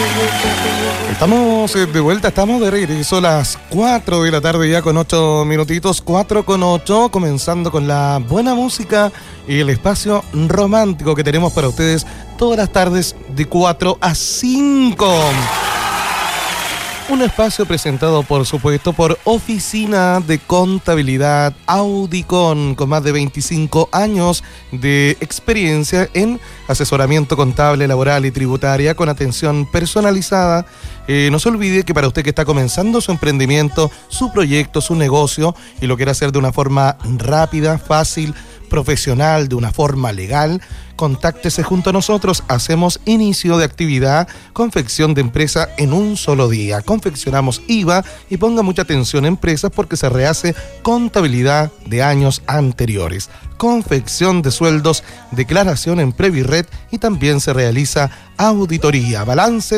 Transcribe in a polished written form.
Estamos de vuelta, estamos de regreso a las 4 de la tarde ya con 8 minutitos, 4 con 8, comenzando con la buena música y el espacio romántico que tenemos para ustedes todas las tardes de 4 a 5. Un espacio presentado, por supuesto, por Oficina de Contabilidad Audicon, con más de 25 años de experiencia en asesoramiento contable, laboral y tributaria, con atención personalizada. No se olvide que para usted que está comenzando su emprendimiento, su proyecto, su negocio, y lo quiere hacer de una forma rápida, fácil, profesional, de una forma legal, contáctese junto a nosotros. Hacemos inicio de actividad, confección de empresa en un solo día. Confeccionamos IVA y ponga mucha atención, empresas, porque se rehace contabilidad de años anteriores. Confección de sueldos, declaración en Previred, y también se realiza auditoría, balance